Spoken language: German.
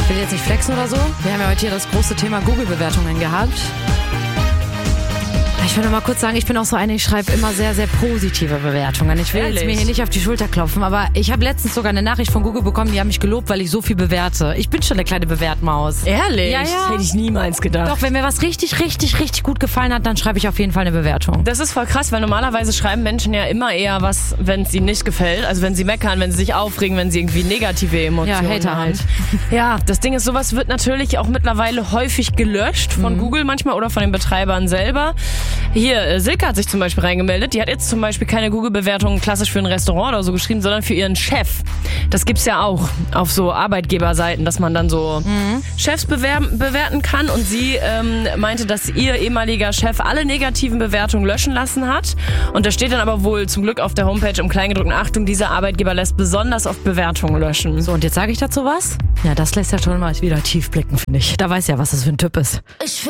Ich will jetzt nicht flexen oder so. Wir haben ja heute hier das große Thema Google-Bewertungen gehabt. Ich will noch mal kurz sagen, ich bin auch so eine, ich schreibe immer sehr, sehr positive Bewertungen. Ich will jetzt mir hier nicht auf die Schulter klopfen, aber ich habe letztens sogar eine Nachricht von Google bekommen, die haben mich gelobt, weil ich so viel bewerte. Ich bin schon eine kleine Bewertmaus. Ehrlich? Ja. Hätte ich niemals gedacht. Doch, wenn mir was richtig, richtig, richtig gut gefallen hat, dann schreibe ich auf jeden Fall eine Bewertung. Das ist voll krass, weil normalerweise schreiben Menschen ja immer eher was, wenn es ihnen nicht gefällt. Also wenn sie meckern, wenn sie sich aufregen, wenn sie irgendwie negative Emotionen Hater haben. halt. Ja, das Ding ist, sowas wird natürlich auch mittlerweile häufig gelöscht von Google manchmal oder von den Betreibern selber. Hier, Silke hat sich zum Beispiel reingemeldet. Die hat jetzt zum Beispiel keine Google-Bewertung klassisch für ein Restaurant oder so geschrieben, sondern für ihren Chef. Das gibt's ja auch auf so Arbeitgeberseiten, dass man dann so Chefs bewerten kann. Und sie meinte, dass ihr ehemaliger Chef alle negativen Bewertungen löschen lassen hat. Und da steht dann aber wohl zum Glück auf der Homepage im Kleingedruckten: Achtung, dieser Arbeitgeber lässt besonders oft Bewertungen löschen. So, und jetzt sage ich dazu was? Ja, das lässt ja schon mal wieder tief blicken, finde ich. Da weiß ja, was das für ein Typ ist.